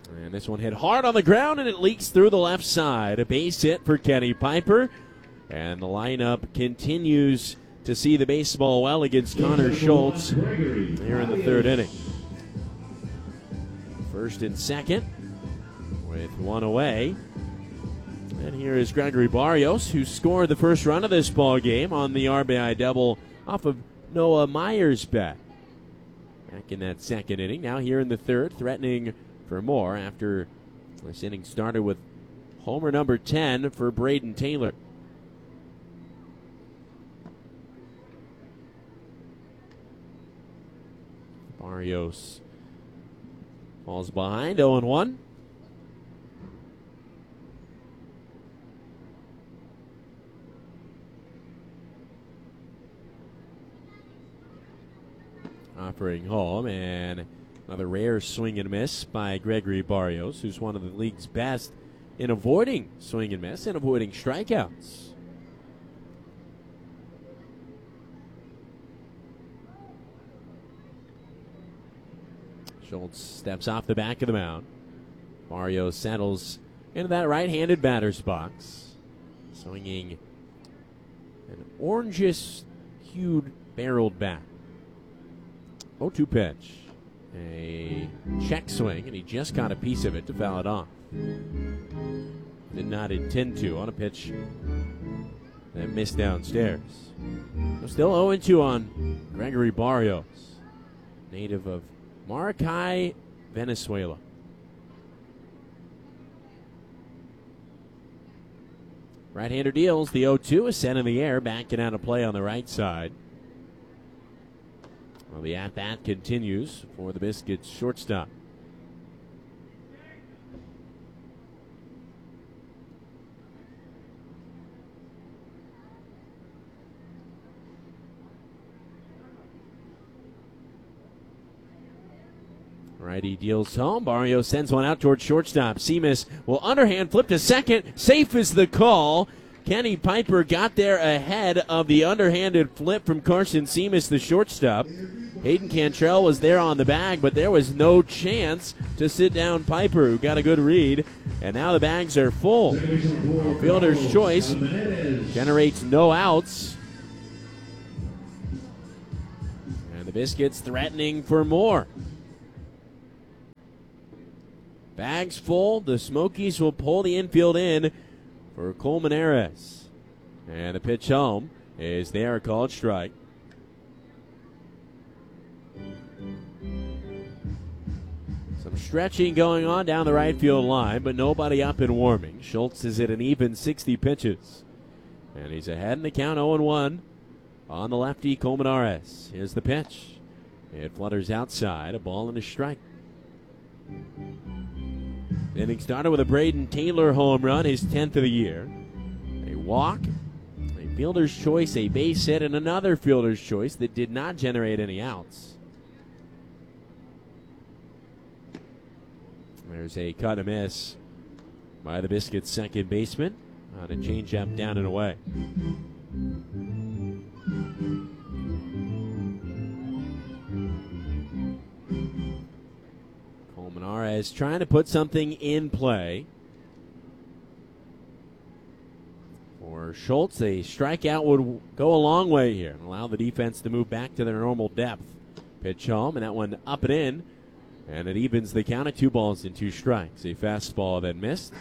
And this one hit hard on the ground, and it leaks through the left side. A base hit for Kenny Piper. And the lineup continues to see the baseball well against Connor Schultz here in the third inning. First and second with one away. And here is Gregory Barrios, who scored the first run of this ball game on the RBI double off of Noah Myers' bat back in that second inning. Now here in the third, threatening for more after this inning started with homer number 10 for Braden Taylor. Barrios falls behind, 0-1. Offering home, and another rare swing and miss by Gregory Barrios, who's one of the league's best in avoiding swing and miss and avoiding strikeouts. Schultz steps off the back of the mound. Barrios settles into that right-handed batter's box, swinging an orangish-hued barreled bat. 0-2 pitch. A check swing, and he just got a piece of it to foul it off. Did not intend to on a pitch that missed downstairs. So still 0-2 on Gregory Barrios, native of Maracay, Venezuela. Right-hander deals the 0-2, is sent in the air, backing out of play on the right side. Well, the at-bat continues for the Biscuits shortstop. Righty deals home. Barrios sends one out towards shortstop. Seamus will underhand flip to second. Safe is the call. Kenny Piper got there ahead of the underhanded flip from Carson Seamus, the shortstop. Hayden Cantrell was there on the bag, but there was no chance to sit down Piper, who got a good read. And now the bags are full. Fielder's choice generates no outs. And the Biscuits threatening for more. Bags full. The Smokies will pull the infield in for Colmenares. And the pitch home is there, called strike. Some stretching going on down the right field line, but nobody up and warming. Schultz is at an even 60 pitches. And he's ahead in the count, 0-1 on the lefty, Colmenares. Here's the pitch. It flutters outside, a ball and a strike. Inning started with a Braden Taylor home run, his 10th of the year. A walk, a fielder's choice, a base hit, and another fielder's choice that did not generate any outs. There's a cut and miss by the Biscuits' second baseman on a changeup down and away. Colmenares trying to put something in play. For Schultz, a strikeout would go a long way here and allow the defense to move back to their normal depth. Pitch home, and that one up and in, and it evens the count at 2 balls and 2 strikes. A fastball that missed.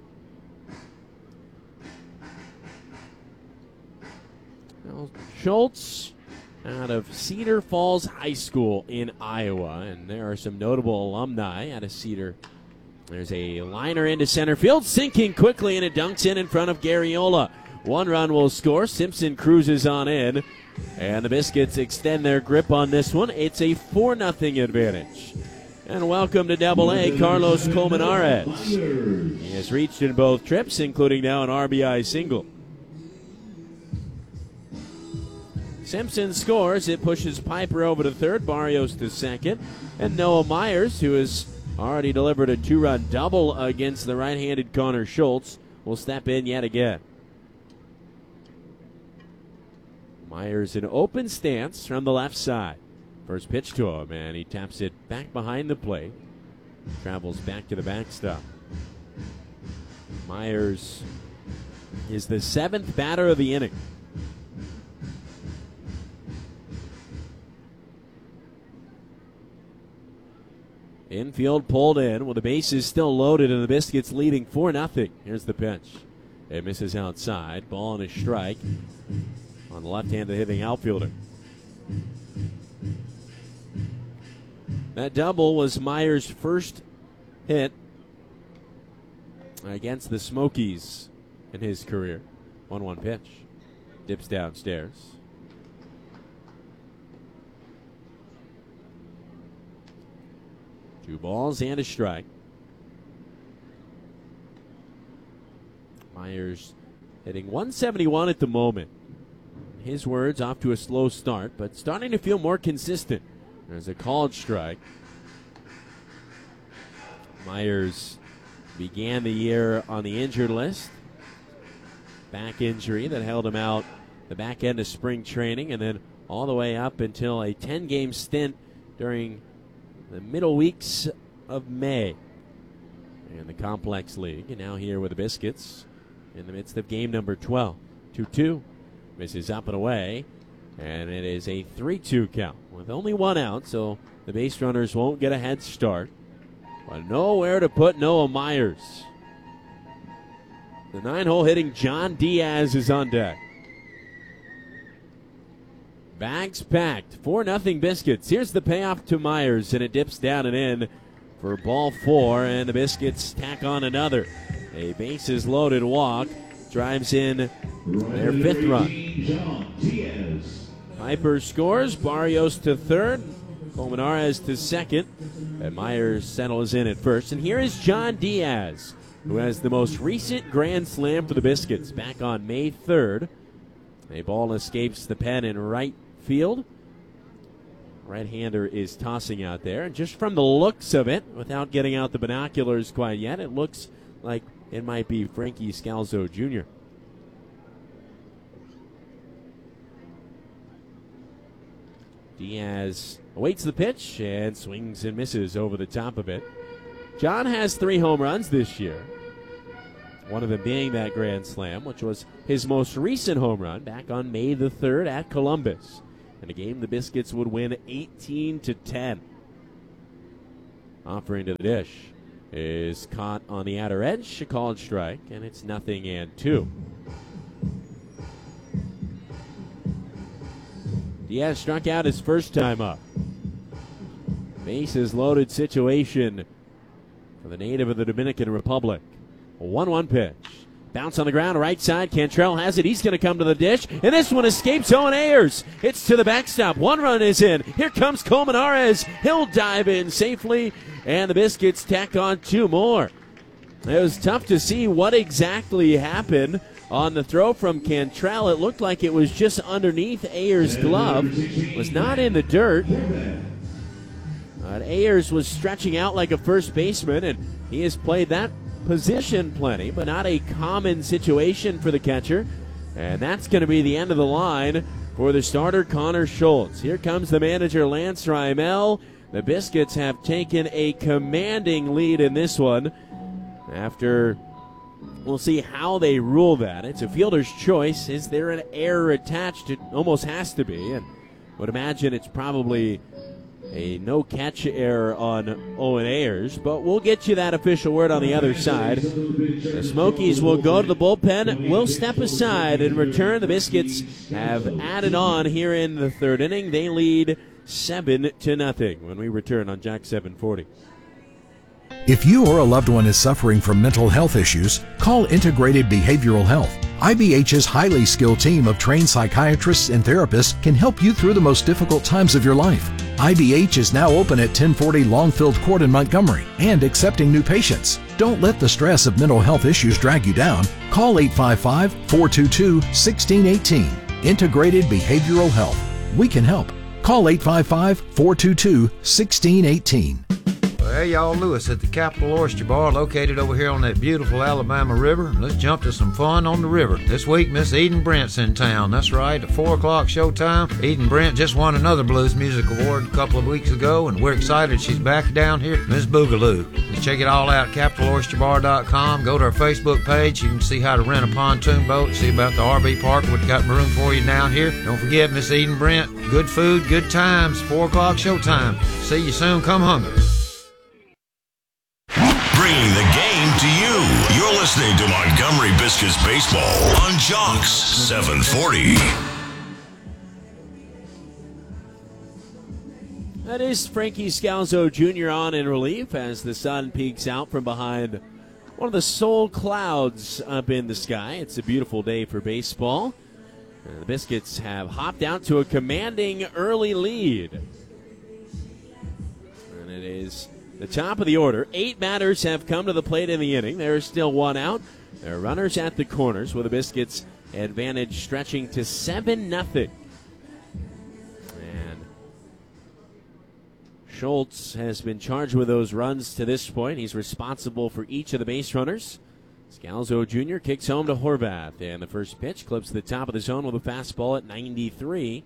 Well, Schultz out of Cedar Falls High School in Iowa, and there are some notable alumni out of Cedar. There's a liner into center field, sinking quickly, and it dunks in front of Garriola. 1 run will score. Simpson cruises on in, and the Biscuits extend their grip on this one. It's a 4-0 advantage. And welcome to Double-A, Carlos Colmenares. He has reached in both trips, including now an RBI single. Simpson scores. It pushes Piper over to third, Barrios to second, and Noah Myers, who has already delivered a 2-run double against the right-handed Connor Schultz, will step in yet again. Myers in open stance from the left side. First pitch to him, and he taps it back behind the plate. travels back to the backstop. Myers is the 7th batter of the inning. Infield pulled in with the bases still loaded and the Biscuits leading 4-0. Here's the pitch. It misses outside. Ball and a strike on the left-handed hitting outfielder. That double was Myers' first hit against the Smokies in his career. 1-1 pitch. Dips downstairs. Two balls and a strike. Myers hitting 171 at the moment. In his words, off to a slow start, but starting to feel more consistent. There's a called strike. Myers began the year on the injured list. Back injury that held him out the back end of spring training and then all the way up until a 10-game stint during the middle weeks of May in the Complex League. And now here with the Biscuits in the midst of game number 12. 2-2. Misses up and away. And it is a 3-2 count with only one out, so the base runners won't get a head start. But nowhere to put Noah Myers. The 9-hole hitting John Diaz is on deck. Bags packed. 4-0 Biscuits. Here's the payoff to Myers, and it dips down and in for ball 4, and the Biscuits tack on another. A bases loaded walk drives in their 5th run. Piper scores. Barrios to 3rd. Colmenares to 2nd. And Myers settles in at 1st. And here is John Diaz, who has the most recent grand slam for the Biscuits back on May 3rd. A ball escapes the pen in right field. Right-hander is tossing out there. And just from the looks of it, without getting out the binoculars quite yet, it looks like it might be Frankie Scalzo Jr. Diaz awaits the pitch and swings and misses over the top of it. John has 3 home runs this year. One of them being that grand slam, which was his most recent home run back on May the 3rd at Columbus. In a game the Biscuits would win 18-10. Offering to the dish is caught on the outer edge, a called strike, and it's 0-2. Diaz struck out his first time up. Bases loaded situation for the native of the Dominican Republic. A 1-1 pitch. Bounce on the ground, right side. Cantrell has it. He's going to come to the dish. And this one escapes Owen Ayers. It's to the backstop. 1 run is in. Here comes Colmenares. He'll dive in safely. And the Biscuits tack on 2 more. It was tough to see what exactly happened on the throw from Cantrell. It looked like it was just underneath Ayers' glove. It was not in the dirt. Ayers was stretching out like a first baseman, and he has played that position plenty, but not a common situation for the catcher. And that's going to be the end of the line for the starter, Connor Schultz. Here comes the manager, Lance Rymel. The Biscuits have taken a commanding lead in this one. After, we'll see how they rule that. It's a fielder's choice. Is there an error attached? It almost has to be, and would imagine it's probably a no-catch error on Owen Ayers, but we'll get you that official word on the other side. The Smokies will go to the bullpen. We'll step aside and return. The Biscuits have added on here in the 3rd inning. They lead 7-0 when we return on Jack 740. If you or a loved one is suffering from mental health issues, call Integrated Behavioral Health. IBH's highly skilled team of trained psychiatrists and therapists can help you through the most difficult times of your life. IBH is now open at 1040 Longfield Court in Montgomery and accepting new patients. Don't let the stress of mental health issues drag you down. Call 855-422-1618. Integrated Behavioral Health. We can help. Call 855-422-1618. Hey y'all, Lewis at the Capital Oyster Bar located over here on that beautiful Alabama River. Let's jump to some fun on the river. This week, Miss Eden Brent's in town. That's right, at 4 o'clock showtime. Eden Brent just won another Blues Music Award a couple of weeks ago, and we're excited she's back down here. Miss Boogaloo. Check it all out, CapitalOysterBar.com. Go to our Facebook page. You can see how to rent a pontoon boat, see about the RV park. We've got room for you down here. Don't forget, Miss Eden Brent, good food, good times, 4 o'clock showtime. See you soon. Come hungry. Bringing the game to you. You're listening to Montgomery Biscuits Baseball on Jocks 740. That is Frankie Scalzo Jr. on in relief as the sun peeks out from behind one of the sole clouds up in the sky. It's a beautiful day for baseball. And the Biscuits have hopped out to a commanding early lead. And it is the top of the order. 8 batters have come to the plate in the inning. There is still 1 out. There are runners at the corners with the Biscuits' advantage stretching to 7-0. Schultz has been charged with those runs to this point. He's responsible for each of the base runners. Scalzo Jr. kicks home to Horvath, and the first pitch clips to the top of the zone with a fastball at 93.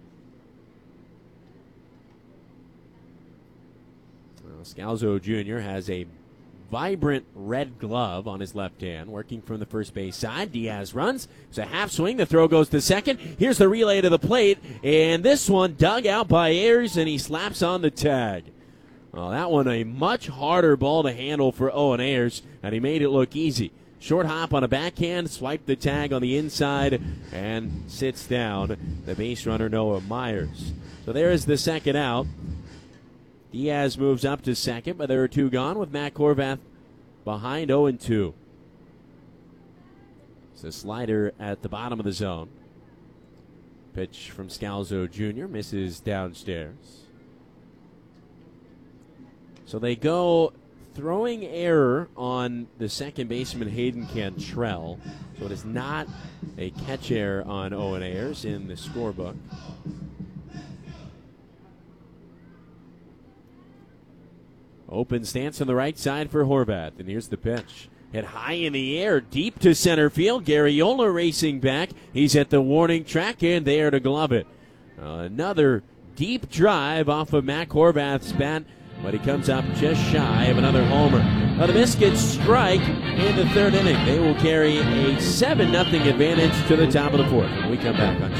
Well, Scalzo Jr. has a vibrant red glove on his left hand, working from the first base side. Diaz runs. It's a half swing. The throw goes to second. Here's the relay to the plate, and this one dug out by Ayers, and he slaps on the tag. Well, that one a much harder ball to handle for Owen Ayers, and he made it look easy. Short hop on a backhand, swiped the tag on the inside, and sits down the base runner Noah Myers. So there is the second out. Diaz moves up to second, but there are 2 gone with Matt Horvath behind 0-2. It's a slider at the bottom of the zone. Pitch from Scalzo Jr. misses downstairs. So they go throwing error on the second baseman Hayden Cantrell. So it is not a catch error on Owen Ayers in the scorebook. Open stance on the right side for Horvath, and here's the pitch. Hit high in the air, deep to center field. Garriola racing back. He's at the warning track, and there to glove it. Another deep drive off of Matt Horvath's bat, but he comes up just shy of another homer. Now the Biscuits strike in the 3rd inning. They will carry a 7-0 advantage to the top of the 4th when we come back on